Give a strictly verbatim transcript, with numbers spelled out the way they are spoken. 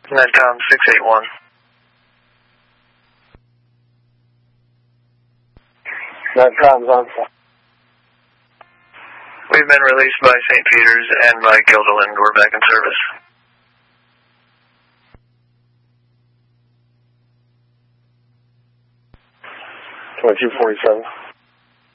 Netcom six eight one. Netcom's on. We've been released by Saint Peter's and by Guilderland. We're back in service. twenty-two forty-seven.